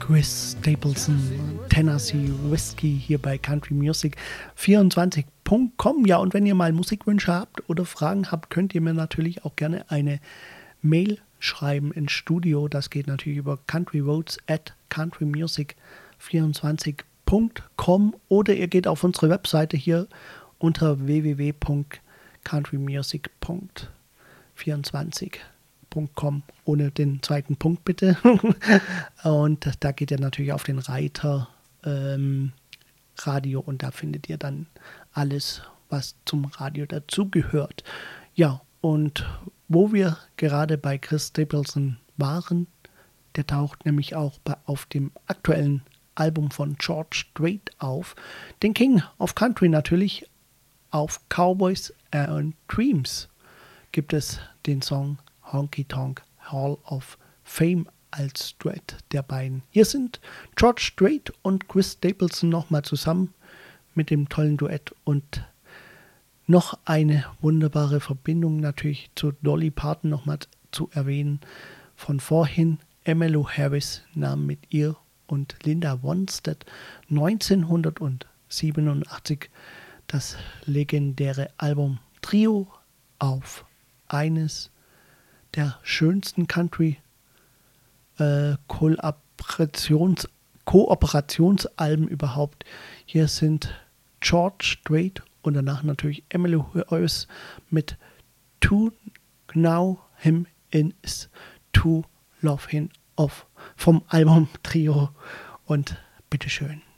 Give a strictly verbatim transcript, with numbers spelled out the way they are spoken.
Chris Stapleton, Tennessee Whiskey hier bei Country Music vierundzwanzig Punkt com. Ja, und wenn ihr mal Musikwünsche habt oder Fragen habt, könnt ihr mir natürlich auch gerne eine Mail schreiben ins Studio. Das geht natürlich über countryroads at countrymusic vierundzwanzig Punkt com oder ihr geht auf unsere Webseite hier unter w w w Punkt countrymusic Punkt vierundzwanzig Punkt com ohne den zweiten Punkt bitte. Und da geht ihr natürlich auf den Reiter ähm, Radio und da findet ihr dann alles, was zum Radio dazugehört. Ja, und wo wir gerade bei Chris Stapleton waren, der taucht nämlich auch bei, auf dem aktuellen Album von George Strait auf. Den King of Country natürlich. Auf Cowboys and Dreams gibt es den Song Honky Tonk Hall of Fame als Duett der beiden. Hier sind George Strait und Chris Stapleton nochmal zusammen mit dem tollen Duett und noch eine wunderbare Verbindung natürlich zu Dolly Parton nochmal zu erwähnen. Von vorhin Emmylou Harris nahm mit ihr und Linda Ronstadt neunzehnhundertsiebenundachtzig das legendäre Album Trio auf. Eines der schönsten Country äh, Kooperations, Kooperationsalben überhaupt. Hier sind George Strait und danach natürlich Emmylou Harris mit To Know Him In Is To Love Him Off vom Album Trio und bitteschön.